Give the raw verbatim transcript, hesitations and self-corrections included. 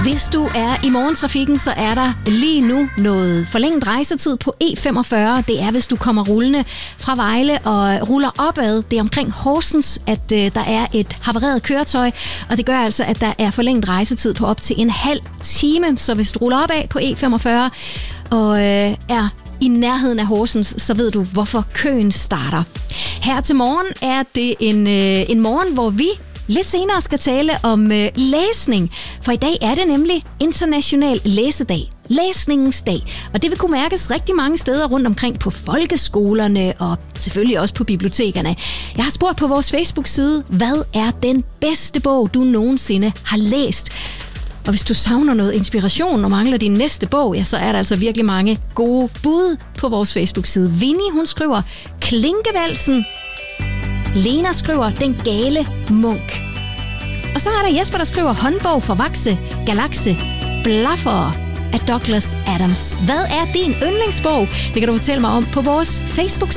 Hvis du er i morgentrafikken, så er der lige nu noget forlænget rejsetid på E femogfyrre. Det er, hvis du kommer rullende fra Vejle og ruller opad. Det er omkring Horsens, at øh, der er et havareret køretøj, og det gør altså, at der er forlænget rejsetid på op til en halv time. Så hvis du ruller opad på E femogfyrre og øh, er i nærheden af Horsens, så ved du, hvorfor køen starter. Her til morgen er det en, øh, en morgen, hvor vi lidt senere skal tale om øh, læsning, for i dag er det nemlig International Læsedag. Læsningens dag, og det vil kunne mærkes rigtig mange steder rundt omkring på folkeskolerne og selvfølgelig også på bibliotekerne. Jeg har spurgt på vores Facebook-side, hvad er den bedste bog, du nogensinde har læst? Og hvis du savner noget inspiration og mangler din næste bog, ja, så er der altså virkelig mange gode bud på vores Facebook-side. Winnie, hun skriver Klinkevalsen. Lena skriver Den gale munk. Og så er der Jesper, der skriver Håndbog for Vakse, Galakse, Blaffer af Douglas Adams. Hvad er din yndlingsbog? Det kan du fortælle mig om på vores Facebook-side.